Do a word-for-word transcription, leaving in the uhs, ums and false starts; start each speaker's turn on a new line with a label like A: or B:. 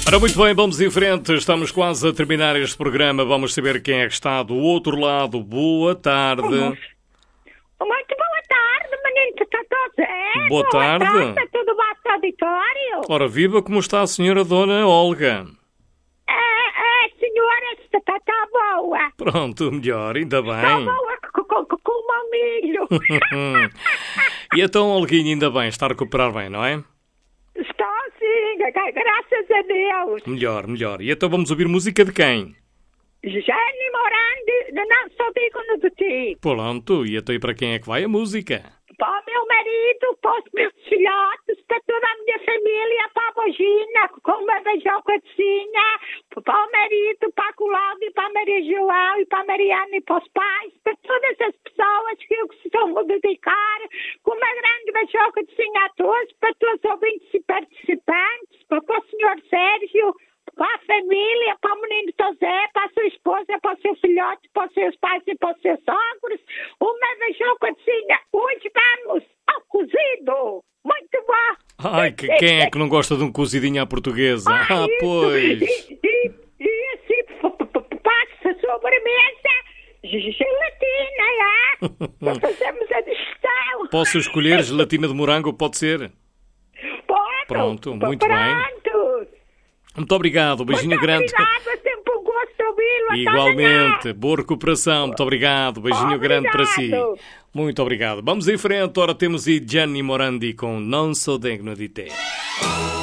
A: Ora, muito bem, vamos em frente. Estamos quase a terminar este programa. Vamos saber quem é que está do outro lado. Boa tarde.
B: Muito boa tarde, menino Totó Zé.
A: Boa tarde.
B: Boa tarde, tudo bem no auditório?
A: Ora, viva, como está a senhora Dona Olga?
B: É, é, senhora, está, está boa.
A: Pronto, melhor, ainda
B: Está
A: bem.
B: boa com, com, com, com o mamilho.
A: E então, Olguinha, ainda bem, está a recuperar bem, não é?
B: Está sim, graças a Deus.
A: Melhor, melhor. E então vamos ouvir música de quem?
B: Jenny Morandi, não só digo no de ti.
A: Pronto, e então e para quem é que vai a música?
B: Para o meu marido, para os meus filhotes, para toda a minha família, para a Bogina, com uma beijocadecinha, para o marido, para a Cláudia, para a Maria João, e para a Mariana e para os pais, para todas as pessoas que eu costumo dedicar, com uma grande beijocadecinha a todos, para todos os ouvintes e participantes, para, para o senhor Sérgio, para a família, para o menino José, para a sua esposa, para o seu filhote, para os seus pais e para os seus sogros. Uma beijocadecinha. Hoje vamos ao cozido. Muito bom.
A: Ai, que, quem é que não gosta de um cozidinho à portuguesa?
B: Ah,
A: Ah,
B: isso.
A: pois.
B: E, e, e assim, p- p- p- passa a sobremesa gelatina, é? Nós fazemos a digestão.
A: Posso escolher gelatina de morango? Pode ser?
B: Pronto.
A: Pronto, muito bem.
B: Pronto.
A: Muito obrigado, beijinho
B: Muito
A: grande.
B: obrigada, sempre um gosto ouvi-lo. Até
A: Igualmente,
B: amanhã.
A: boa recuperação, muito obrigado, beijinho grande para si.
B: Obrigado.
A: Muito obrigado. Vamos em frente, ora temos aí Gianni Morandi com Non So Degno di Te.